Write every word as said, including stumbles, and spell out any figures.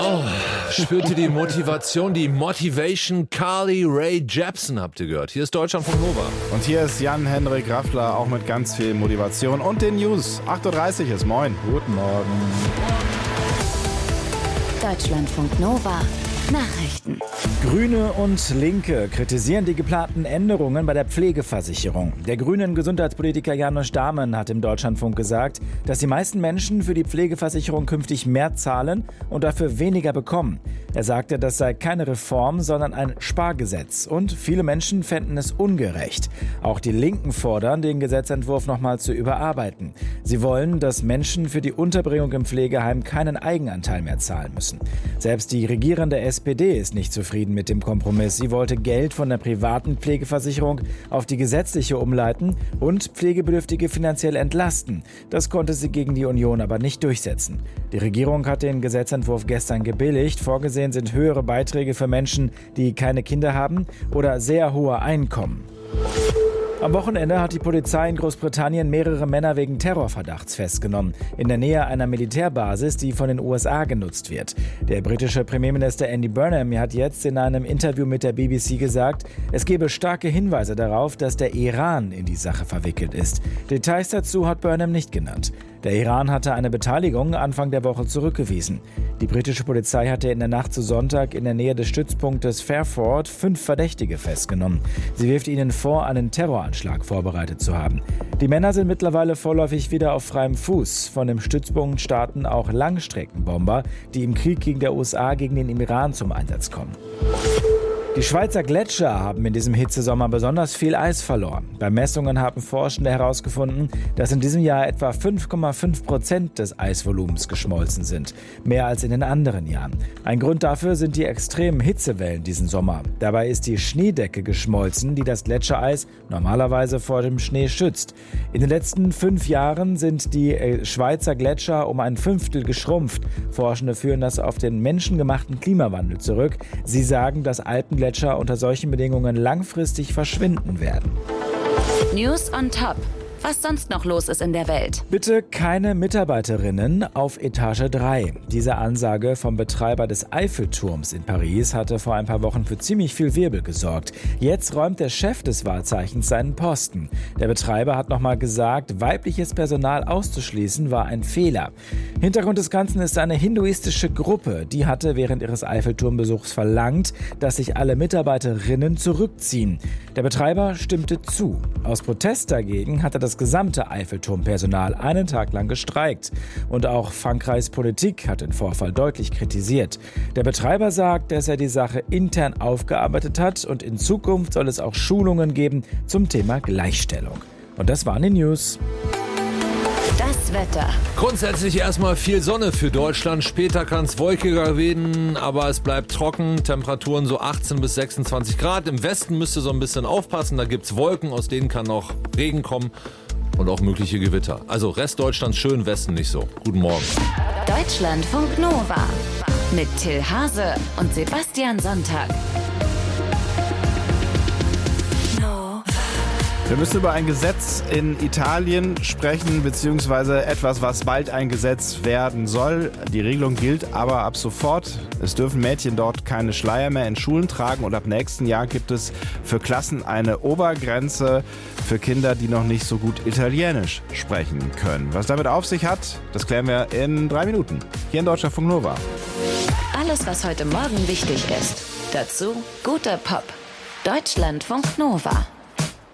Oh, spürte die Motivation, die Motivation. Carly Rae Jepsen habt ihr gehört. Hier ist Deutschland von Nova. Und hier ist Jan-Henrik Raffler, auch mit ganz viel Motivation und den News. acht Uhr dreißig ist moin. Guten Morgen. Deutschlandfunk Nova. Nachrichten. Grüne und Linke kritisieren die geplanten Änderungen bei der Pflegeversicherung. Der grünen Gesundheitspolitiker János Dáman hat im Deutschlandfunk gesagt, dass die meisten Menschen für die Pflegeversicherung künftig mehr zahlen und dafür weniger bekommen. Er sagte, das sei keine Reform, sondern ein Spargesetz. Und viele Menschen fänden es ungerecht. Auch die Linken fordern, den Gesetzentwurf nochmal zu überarbeiten. Sie wollen, dass Menschen für die Unterbringung im Pflegeheim keinen Eigenanteil mehr zahlen müssen. Selbst die regierende S P D ist nicht zufrieden mit dem Kompromiss. Sie wollte Geld von der privaten Pflegeversicherung auf die gesetzliche umleiten und Pflegebedürftige finanziell entlasten. Das konnte sie gegen die Union aber nicht durchsetzen. Die Regierung hat den Gesetzentwurf gestern gebilligt. Vorgesehen sind höhere Beiträge für Menschen, die keine Kinder haben oder sehr hohe Einkommen. Am Wochenende hat die Polizei in Großbritannien mehrere Männer wegen Terrorverdachts festgenommen, in der Nähe einer Militärbasis, die von den U S A genutzt wird. Der britische Premierminister Andy Burnham hat jetzt in einem Interview mit der B B C gesagt, es gebe starke Hinweise darauf, dass der Iran in die Sache verwickelt ist. Details dazu hat Burnham nicht genannt. Der Iran hatte eine Beteiligung Anfang der Woche zurückgewiesen. Die britische Polizei hatte in der Nacht zu Sonntag in der Nähe des Stützpunktes Fairford fünf Verdächtige festgenommen. Sie wirft ihnen vor, einen Terroranschlag vorbereitet zu haben. Die Männer sind mittlerweile vorläufig wieder auf freiem Fuß. Von dem Stützpunkt starten auch Langstreckenbomber, die im Krieg gegen der U S A gegen den Iran zum Einsatz kommen. Die Schweizer Gletscher haben in diesem Hitzesommer besonders viel Eis verloren. Bei Messungen haben Forschende herausgefunden, dass in diesem Jahr etwa fünf Komma fünf Prozent des Eisvolumens geschmolzen sind. Mehr als in den anderen Jahren. Ein Grund dafür sind die extremen Hitzewellen diesen Sommer. Dabei ist die Schneedecke geschmolzen, die das Gletschereis normalerweise vor dem Schnee schützt. In den letzten fünf Jahren sind die Schweizer Gletscher um ein Fünftel geschrumpft. Forschende führen das auf den menschengemachten Klimawandel zurück. Sie sagen, dass Alpen Gletscher unter solchen Bedingungen langfristig verschwinden werden. News on top. Was sonst noch los ist in der Welt. Bitte keine Mitarbeiterinnen auf Etage drei. Diese Ansage vom Betreiber des Eiffelturms in Paris hatte vor ein paar Wochen für ziemlich viel Wirbel gesorgt. Jetzt räumt der Chef des Wahrzeichens seinen Posten. Der Betreiber hat nochmal gesagt, weibliches Personal auszuschließen war ein Fehler. Hintergrund des Ganzen ist eine hinduistische Gruppe. Die hatte während ihres Eiffelturmbesuchs verlangt, dass sich alle Mitarbeiterinnen zurückziehen. Der Betreiber stimmte zu. Aus Protest dagegen hatte das Das gesamte Eiffelturmpersonal einen Tag lang gestreikt. Und auch Frankreichs Politik hat den Vorfall deutlich kritisiert. Der Betreiber sagt, dass er die Sache intern aufgearbeitet hat und in Zukunft soll es auch Schulungen geben zum Thema Gleichstellung. Und das waren die News. Das Wetter. Grundsätzlich erstmal viel Sonne für Deutschland. Später kann es wolkiger werden, aber es bleibt trocken. Temperaturen so achtzehn bis sechsundzwanzig Grad. Im Westen müsst ihr so ein bisschen aufpassen. Da gibt es Wolken, aus denen kann auch Regen kommen und auch mögliche Gewitter. Also Rest Deutschlands schön, Westen nicht so. Guten Morgen. Deutschlandfunk Nova mit Till Hase und Sebastian Sonntag. Wir müssen über ein Gesetz in Italien sprechen, beziehungsweise etwas, was bald ein Gesetz werden soll. Die Regelung gilt aber ab sofort. Es dürfen Mädchen dort keine Schleier mehr in Schulen tragen und ab nächsten Jahr gibt es für Klassen eine Obergrenze für Kinder, die noch nicht so gut Italienisch sprechen können. Was damit auf sich hat, das klären wir in drei Minuten. Hier in Deutschlandfunk Nova. Alles, was heute Morgen wichtig ist. Dazu guter Pop. Deutschlandfunk Nova.